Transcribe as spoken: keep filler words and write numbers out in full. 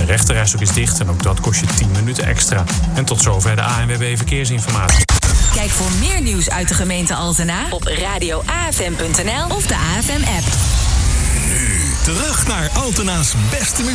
De rechterrijstrook is dicht en ook dat kost je tien minuten extra. En tot zover de A N W B Verkeersinformatie. Kijk voor meer nieuws uit de gemeente Altena op radio a f m punt n l of de A F M-app. Nu terug naar Altena's beste muziek.